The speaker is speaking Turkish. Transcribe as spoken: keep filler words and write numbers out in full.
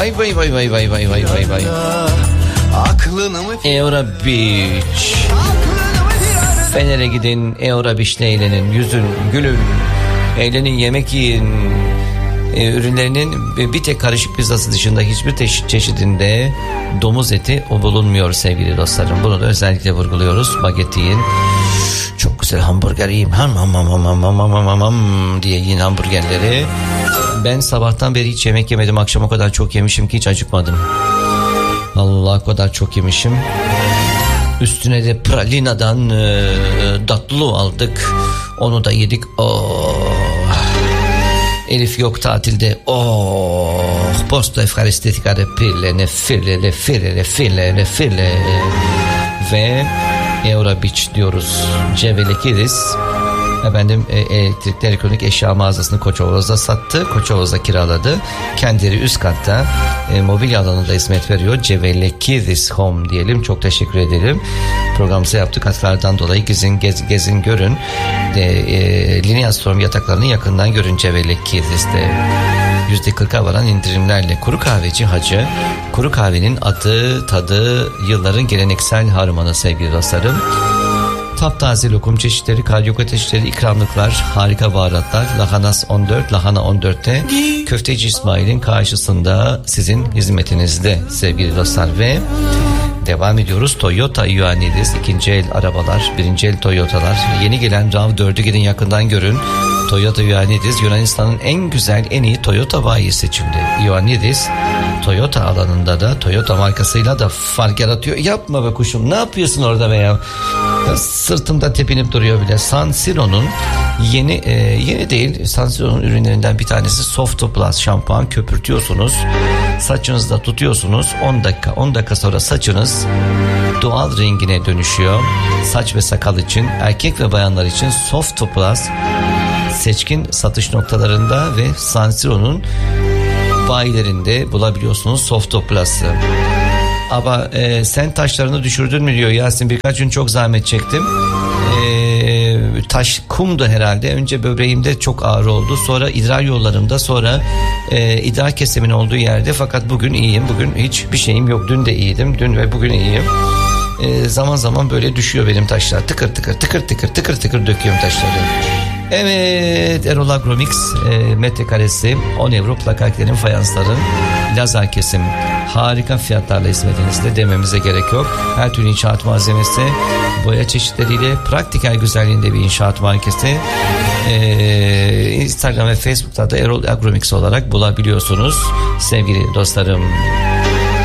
Vay vay vay vay vay vay vay vay vay. Eura Beach. Fener'e gidin, Eura Beach'te eğlenin, yüzün, gülün, eğlenin, yemek yiyin. Ee, ürünlerinin bir tek karışık pizzası dışında hiçbir te- çeşidinde domuz eti o bulunmuyor sevgili dostlarım. Bunu da özellikle vurguluyoruz. Baget yiyin. Çok güzel hamburger yiyin. Ham ham ham ham ham ham ham ham diye yiyin hamburgerleri. Ben sabahtan beri hiç yemek yemedim. Akşam o kadar çok yemişim ki hiç acıkmadım. Allah, o kadar çok yemişim. Üstüne de Pralina'dan e, datlı aldık. Onu da yedik. Oh. Elif yok tatilde. Oh. Posto efkaristetikare pille ne fille ne fille ne fille ne fille. Ve Eura Beach diyoruz. Cevelekiris. Efendim e, elektrikli elektronik eşya mağazasını Koçovaz'da sattı. Koçovaz'da kiraladı. Kendileri üst katta e, mobilya alanında hizmet veriyor. Cevelekiris Home diyelim. Çok teşekkür ederim. Programımızı yaptık. Katkılardan dolayı gezin gez, gezin görün. E, e, Lineal Storm yataklarını yakından görün Cevelekiris'te. yüzde kırka varan indirimlerle Kuru Kahveci Hacı. Kuru kahvenin adı, tadı, yılların geleneksel harmanı sevgili dostlarım. Taptaze lokum çeşitleri, kalyoko çeşitleri, ikramlıklar, harika baharatlar. Lahanas on dört, Lahana on dörtte Köfteci İsmail'in karşısında sizin hizmetinizde sevgili dostlar. Ve devam ediyoruz. Toyota Ioannidis, ikinci el arabalar, birinci el Toyota'lar. Yeni gelen RAV dördü gidin yakından görün. Toyota Ioannidis Yunanistan'ın en güzel, en iyi Toyota bayi seçildi. Ioannidis Toyota alanında da Toyota markasıyla da fark yaratıyor. Yapma be kuşum, ne yapıyorsun orada be ya? Sırtımda tepinip duruyor bile. San Siro'nun yeni e, yeni değil, San Siro'nun ürünlerinden bir tanesi Softo Plus şampuan. Köpürtüyorsunuz, saçınızda tutuyorsunuz, on dakika on dakika sonra saçınız doğal rengine dönüşüyor. Saç ve sakal için, erkek ve bayanlar için Softo Plus seçkin satış noktalarında ve San Siro'nun bayilerinde bulabiliyorsunuz Softo Plus'ı. Ama e, sen taşlarını düşürdün mü diyor Yasin, birkaç gün çok zahmet çektim. E, taş kumdu herhalde. Önce böbreğimde çok ağrı oldu. Sonra idrar yollarımda, sonra e, idrar kesimin olduğu yerde. Fakat bugün iyiyim. Bugün hiçbir şeyim yok. Dün de iyiydim. Dün ve bugün iyiyim. E, zaman zaman böyle düşüyor benim taşlar. Tıkır tıkır tıkır tıkır tıkır tıkır döküyorum taşları. Evet, Erol Agromix e, metrekaresi on euro, plakaklerin, fayansların, lazer kesim harika fiyatlarla hizmetinizde dememize gerek yok. Her türlü inşaat malzemesi, boya çeşitleriyle praktiker güzelliğinde bir inşaat marketi. e, Instagram ve Facebook'ta da Erol Agromix olarak bulabiliyorsunuz sevgili dostlarım.